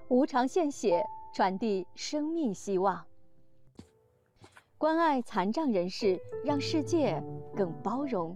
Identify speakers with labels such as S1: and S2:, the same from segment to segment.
S1: 无偿献血，传递生命希望。关爱残障人士，让世界更包容。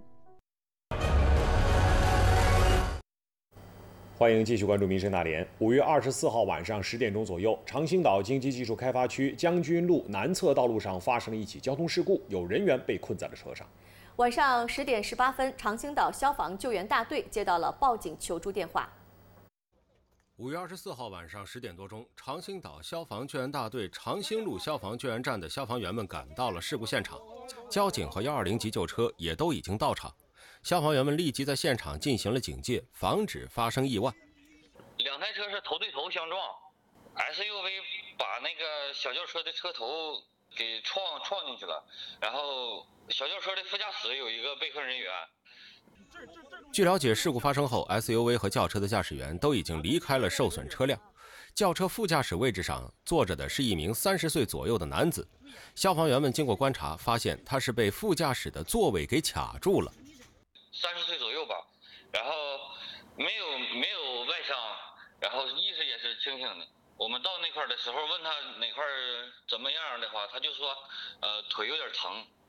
S2: 欢迎继续关注《民生大连》。5月24号晚上10点钟左右，长兴岛经济技术开发区将军路南侧道路上发生了一起交通事故，有人员被困在了车上。
S1: 晚上10点18分，长兴岛消防救援大队接到了报警求助电话。
S3: 5月24号晚上10点多钟，长兴岛消防救援大队长兴路消防救援站的消防员们赶到了事故现场，交警和120急救车也都已经到场。消防员们立即在现场进行了警戒，防止发生意外。
S4: 两台车是头对头相撞 ，SUV 把那个小轿车的车头给撞进去了，然后小轿车的副驾驶有一个被困人员。
S3: 据了解，事故发生后 ，SUV 和轿车的驾驶员都已经离开了受损车辆。轿车副驾驶位置上坐着的是一名30岁左右的男子。消防员们经过观察，发现他是被副驾驶的座位给卡住了。
S4: 30岁左右吧，然后没有外伤，然后意识也是清醒的。我们到那块的时候问他哪块怎么样的话，他就说腿有点疼。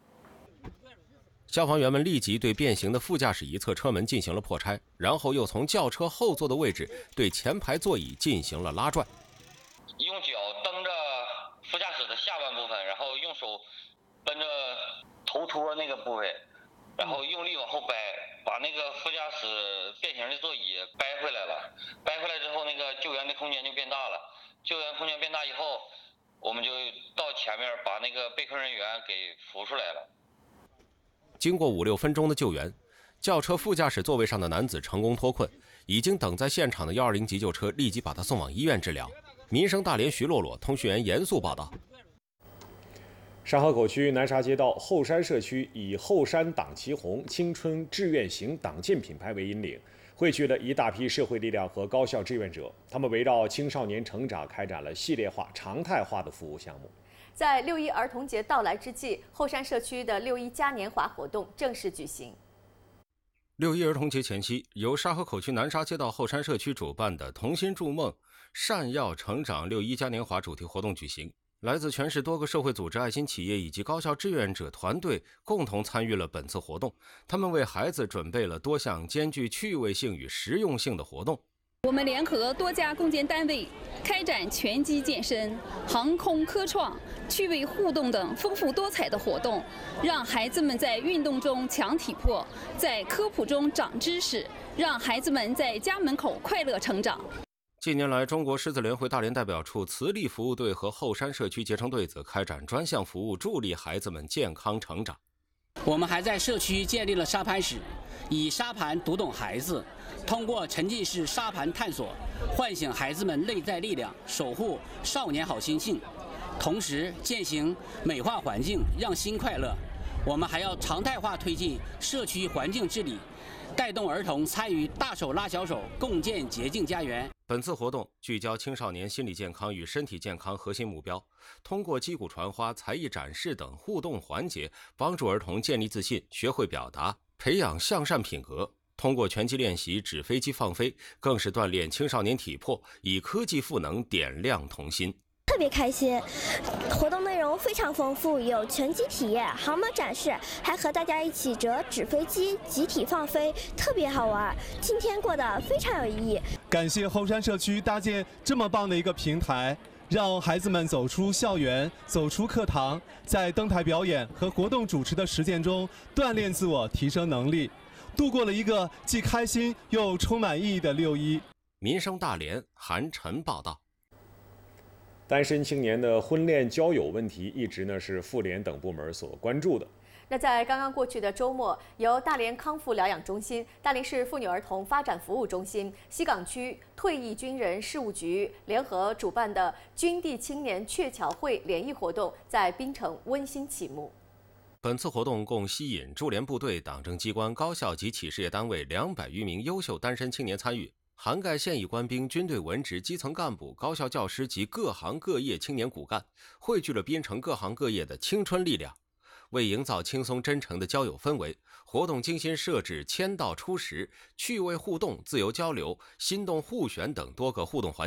S3: 消防员们立即对变形的副驾驶一侧车门进行了破拆，然后又从轿车后座的位置对前排座椅进行了拉拽，
S4: 用脚蹬着副驾驶的下半部分，然后用手蹬着头托那个部位，然后用力往后掰，把那个副驾驶变形的座椅掰回来了。掰回来之后，那个救援的空间就变大了。救援空间变大以后，我们就到前面把那个被困人员给扶出来了。
S3: 经过5-6分钟的救援，轿车副驾驶座位上的男子成功脱困，已经等在现场的120急救车立即把他送往医院治疗。民生大连徐洛洛，通讯员严肃报道。
S2: 沙河口区南沙街道后山社区以后山党旗红青春志愿行党建品牌为引领，汇聚了一大批社会力量和高校志愿者，他们围绕青少年成长开展了系列化、常态化的服务项目。
S1: 在6·1儿童节到来之际，后山社区的6·1嘉年华活动正式举行。
S3: 6·1儿童节前夕，由沙河口区南沙街道后山社区主办的同心筑梦、善耀成长6·1嘉年华主题活动举行。来自全市多个社会组织、爱心企业以及高校志愿者团队共同参与了本次活动。他们为孩子准备了多项兼具趣味性与实用性的活动。
S5: 我们联合多家共建单位，开展拳击健身、航空科创、趣味互动等丰富多彩的活动，让孩子们在运动中强体魄，在科普中长知识，让孩子们在家门口快乐成长。
S3: 近年来，中国狮子联会大连代表处慈利服务队和后山社区结成对子，开展专项服务，助力孩子们健康成长。
S6: 我们还在社区建立了沙盘室，以沙盘读懂孩子，通过沉浸式沙盘探索，唤醒孩子们内在力量，守护少年好心性，同时践行美化环境，让心快乐。我们还要常态化推进社区环境治理，带动儿童参与大手拉小手，共建洁净家园。
S3: 本次活动聚焦青少年心理健康与身体健康核心目标，通过击鼓传花、才艺展示等互动环节，帮助儿童建立自信，学会表达，培养向善品格。通过拳击练习、纸飞机放飞，更是锻炼青少年体魄，以科技赋能点亮童心。
S7: 特别开心，活动内容非常丰富，有拳击体验、航模展示，还和大家一起折纸飞机，集体放飞，特别好玩。今天过得非常有意义。
S8: 感谢后山社区搭建这么棒的一个平台，让孩子们走出校园，走出课堂，在登台表演和活动主持的实践中锻炼自我，提升能力，度过了一个既开心又充满意义的6·1。
S3: 民生大连韩晨报道。
S2: 单身青年的婚恋交友问题一直是妇联等部门所关注的。
S1: 那在刚刚过去的周末，由大连康复疗养中心、大连市妇女儿童发展服务中心、西岗区退役军人事务局联合主办的军地青年鹊桥会联谊活动在槟城温馨启幕。
S3: 本次活动共吸引驻联部队、党政机关、高校及企事业单位200余名优秀单身青年参与，涵盖现役官兵、军队文职、基层干部、高校教师及各行各业青年骨干，汇聚了槟城各行各业的青春力量。为营造轻松真诚的交友氛围，活动精心设置签到初识、趣味互动、自由交流、心动互选等多个互动环节，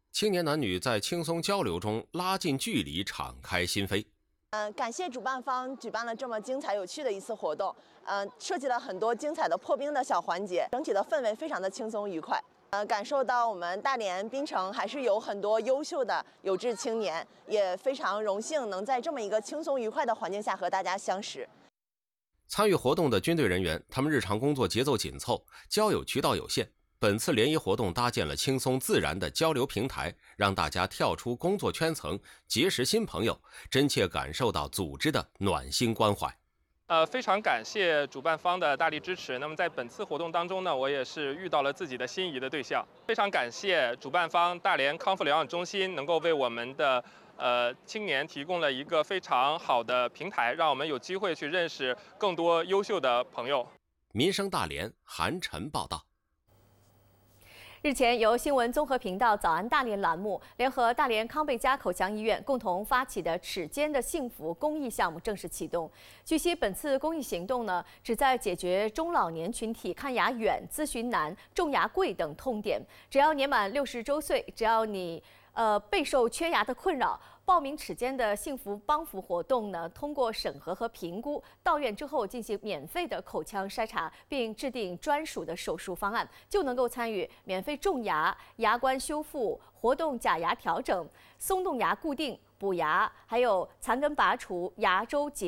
S3: 青年男女在轻松交流中拉近距离，敞开心扉。
S9: 感谢主办方举办了这么精彩有趣的一次活动，设计了很多精彩的破冰的小环节，整体的氛围非常的轻松愉快。感受到我们大连槟城还是有很多优秀的有志青年，也非常荣幸能在这么一个轻松愉快的环境下和大家相识。
S3: 参与活动的军队人员，他们日常工作节奏紧凑，交友渠道有限。本次联谊活动搭建了轻松自然的交流平台，让大家跳出工作圈层，结识新朋友，真切感受到组织的暖心关怀。
S10: 非常感谢主办方的大力支持。那么在本次活动当中呢，我也是遇到了自己的心仪的对象。非常感谢主办方大连康复疗养中心能够为我们的青年提供了一个非常好的平台，让我们有机会去认识更多优秀的朋友。
S3: 民生大连，韩晨报道。
S1: 日前，由新闻综合频道早安大连栏目联合大连康贝佳口腔医院共同发起的齿间的幸福公益项目正式启动。据悉，本次公益行动呢，旨在解决中老年群体看牙远、咨询难、种牙贵等痛点。只要年满60周岁，只要你备受缺牙的困扰，报名齿间的幸福帮扶活动呢，通过审核和评估，到院之后进行免费的口腔筛查，并制定专属的手术方案，就能够参与免费种牙、牙冠修复、活动假牙调整、松动牙固定、补牙，还有残根拔除、牙周结